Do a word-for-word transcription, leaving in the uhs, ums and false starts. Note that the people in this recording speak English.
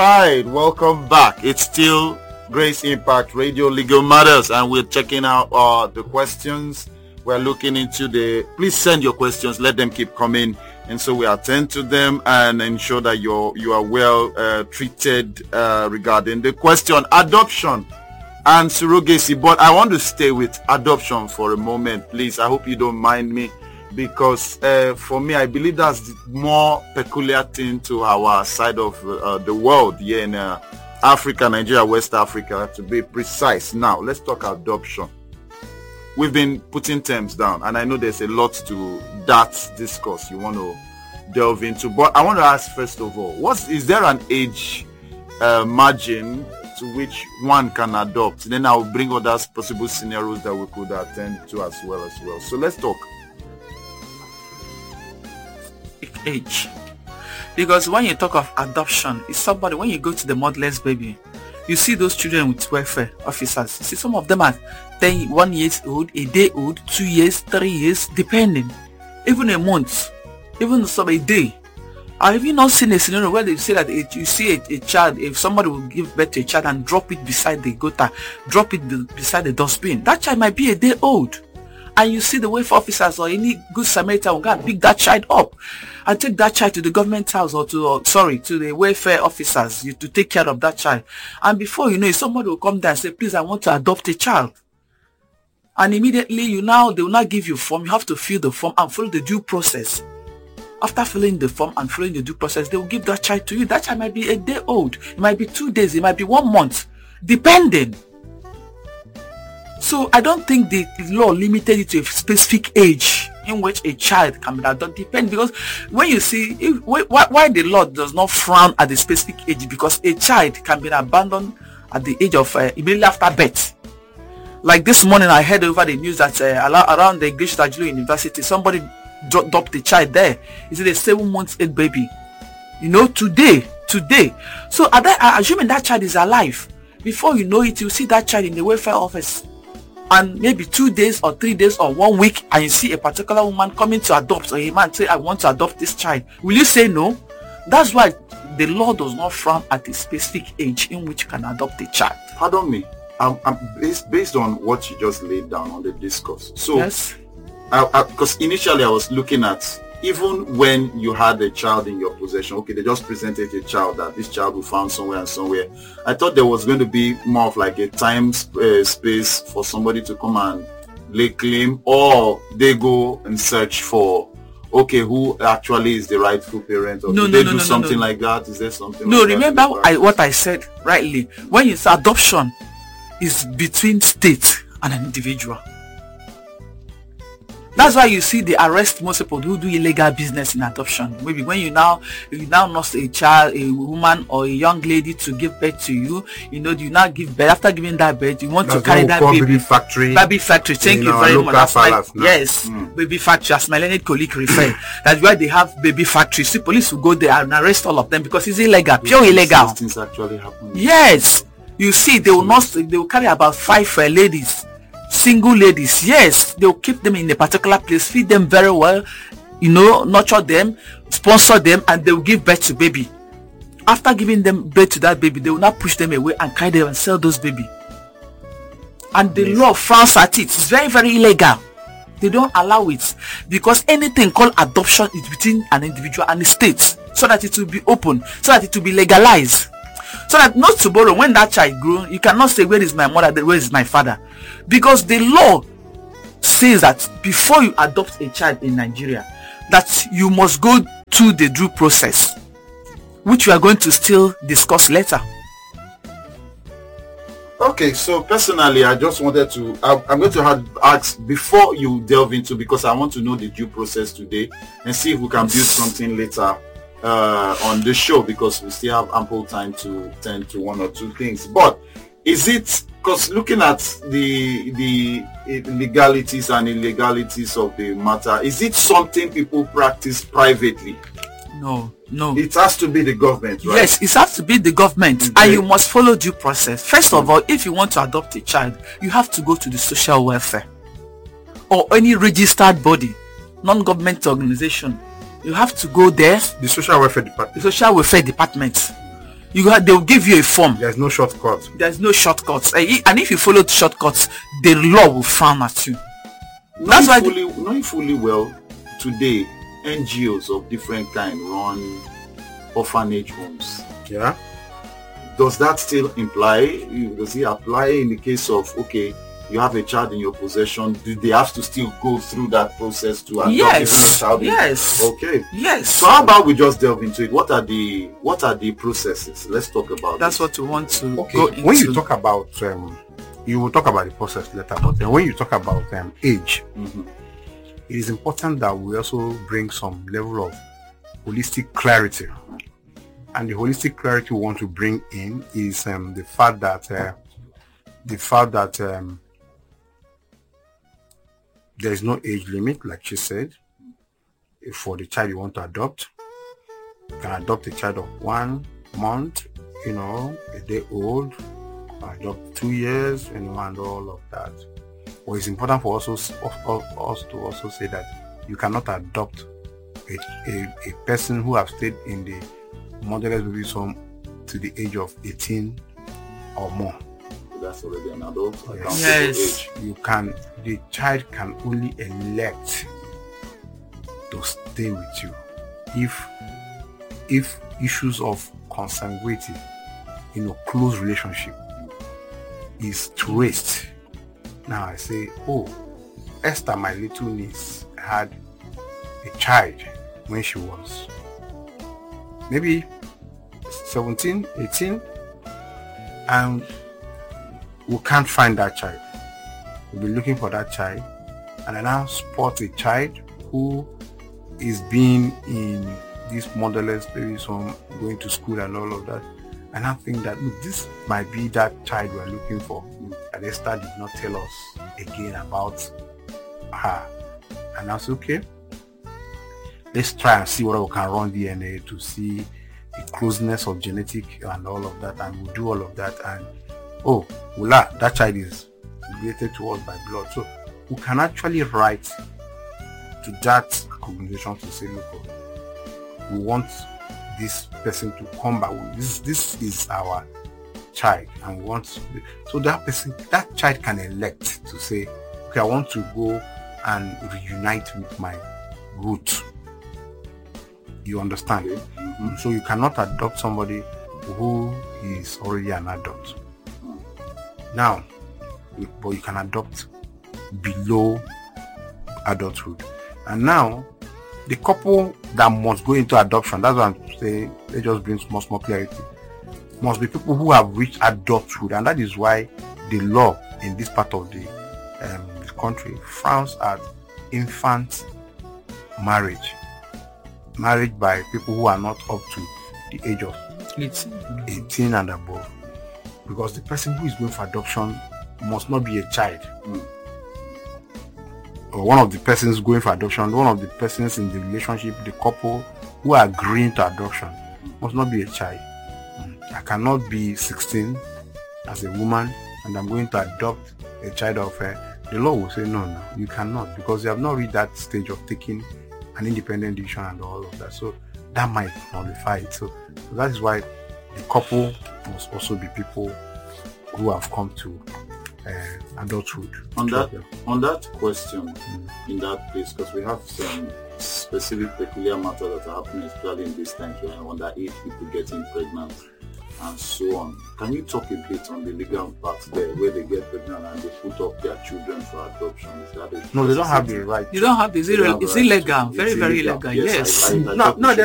right, welcome back. It's still Grace Impact Radio Legal Matters, and we're checking out uh, the questions. We're looking into the. Please send your questions. Let them keep coming, and so we attend to them and ensure that you're you are well uh, treated uh, regarding the question adoption and surrogacy. But I want to stay with adoption for a moment, please. I hope you don't mind me, because uh, for me, I believe that's the more peculiar thing to our side of uh, the world here in uh, Africa, Nigeria, West Africa, to be precise. Now, let's talk adoption. We've been putting terms down, and I know there's a lot to that discourse you want to delve into. But I want to ask, first of all, what is there an age uh, margin to which one can adopt? Then I'll bring other possible scenarios that we could attend to as well as well. So let's talk. Age, because when you talk of adoption, it's somebody. When you go to the motherless baby, you see those children with welfare officers. You see some of them are ten, one years old, a day old, two years, three years, depending, even a month, even some a day. Have you not seen a scenario where they say that it, you see a, a child, if somebody will give birth to a child and drop it beside the gutter, drop it be, beside the dustbin, that child might be a day old, and you see the welfare officers or any good Samaritan will go and pick that child up and take that child to the government house or to, or, sorry, to the welfare officers you, to take care of that child. And before you know it, somebody will come down and say, please, I want to adopt a child. And immediately, you now, they will not give you form. You have to fill the form and follow the due process. After filling the form and following the due process, they will give that child to you. That child might be a day old. It might be two days. It might be one month, depending. So I don't think the law limited it to a specific age in which a child can be adopted. Depend, because when you see if, why, why the law does not frown at the specific age, because a child can be abandoned at the age of uh, immediately after birth. Like this morning, I heard over the news that uh, around the English Tajulu University, somebody dropped a child there. It's a seven months old baby. You know, today, today. So are they, are assuming that child is alive. Before you know it, you see that child in the welfare office. And maybe two days or three days or one week, and you see a particular woman coming to adopt, or a man say, I want to adopt this child. Will you say no? That's why the law does not frown at a specific age in which you can adopt a child. Pardon me. Um, I'm based, based on what you just laid down on the discourse. So, yes. Because initially I was looking at, even when you had a child in your possession, okay, they just presented a child that this child was found somewhere and somewhere. I thought there was going to be more of like a time uh, space for somebody to come and lay claim, or they go and search for, okay, who actually is the rightful parent, or no, do no, they no, do no, something no, no. like that? Is there something no like remember that? I, what I said rightly, when you say adoption is between state and an individual. That's why you see they arrest most people who do illegal business in adoption. Maybe when you now you now nurse a child, a woman or a young lady to give birth to you, you know, you now give birth. After giving that birth, you want That's to carry that baby. Baby factory. Baby factory. Thank you very much. That's my, yes, mm. baby factory. As my learned colleague referred, that's why they have baby factories. See, police will go there and arrest all of them because it's illegal, pure These illegal. things actually happen. Yes, you see, they will not. They will carry about five uh, ladies. Single ladies, yes, they'll keep them in a particular place, feed them very well, you know, nurture them, sponsor them, and they'll give birth to baby. After giving them birth to that baby, they will not push them away and carry them and sell those baby. And the yes. law frowns at it. It's very, very illegal. They don't allow it, because anything called adoption is between an individual and the state, so that it will be open, so that it will be legalized. So that not tomorrow when that child grows, you cannot say, where is my mother, where is my father? Because the law says that before you adopt a child in Nigeria, that you must go through the due process, which we are going to still discuss later. Okay, so personally, I just wanted to, I, I'm going to have, ask before you delve into, because I want to know the due process today and see if we can build something later uh, on the show, because we still have ample time to tend to one or two things. But is it, because looking at the the legalities and illegalities of the matter, is it something people practice privately? No, no. It has to be the government, right? Yes, it has to be the government, okay. And you must follow due process. First of all, if you want to adopt a child, you have to go to the social welfare or any registered body, non-government organization. You have to go there. The social welfare department. The social welfare department. You got, they'll give you a form. There's no shortcut. There's no shortcuts. And if you follow the shortcuts, the law will frown at you. That's why fully, knowing fully well today, N G Os of different kind run orphanage homes. Yeah. Does that still imply? Does it apply in the case of, okay, you have a child in your possession? Do they have to still go through that process to adopt yes. a child? Yes. Okay. Yes. So how about we just delve into it? What are the what are the processes? Let's talk about. That's this. what we want to okay. go into. When you talk about, um, you will talk about the process later, but then when you talk about um, age, mm-hmm. it is important that we also bring some level of holistic clarity. And the holistic clarity we want to bring in is um, the fact that uh, the fact that um, there is no age limit, like she said. If for the child you want to adopt, you can adopt a child of one month, you know, a day old, adopt two years, you know, and all of that. But it's important for us, us to also say that you cannot adopt a, a, a person who have stayed in the motherless baby home to the age of eighteen or more. That's already an adult. Yes. yes. You can, the child can only elect to stay with you if if issues of consanguinity in a close relationship is traced. Now I say, oh, Esther, my little niece, had a child when she was maybe seventeen, eighteen, and we can't find that child. We'll be looking for that child, and I now spot a child who is being in this motherless baby home, going to school and all of that. And I think that, look, this might be that child we're looking for. And Esther did not tell us again about her. And I said, okay, let's try and see whether we can run D N A to see the closeness of genetic and all of that. And we'll do all of that. And, oh, voila, that child is related to us by blood. So we can actually write to that organization to say, look, we want this person to come back. This this is our child, and we want, so that person, that child can elect to say, okay, I want to go and reunite with my root. You understand? Mm-hmm. So you cannot adopt somebody who is already an adult. Now, but you can adopt below adulthood. And now, the couple that must go into adoption, that's what I'm saying, they just bring small, small clarity, must be people who have reached adulthood. And that is why the law in this part of the, um, the country frowns at infant marriage. Marriage by people who are not up to the age of eighteen and above. Because the person who is going for adoption must not be a child. Mm. Or one of the persons going for adoption, one of the persons in the relationship, the couple who are agreeing to adoption, must not be a child. I cannot be sixteen as a woman and I'm going to adopt a child of her. The law will say no, no, you cannot, because you have not reached that stage of taking an independent decision and all of that. So that might nullify it. So, so that is why the couple must also be people who have come to Uh, adulthood. On that, on that question, mm. in that place, because we have some specific peculiar matters that are happening, especially in this time, when underage people getting pregnant and so on. Can you talk a bit on the legal part there, where they get pregnant and they put up their children for adoption? Is that a no, they don't have the right. You don't have the zero. It's illegal. Very, very illegal. Yes. yes. I, I, I no, no.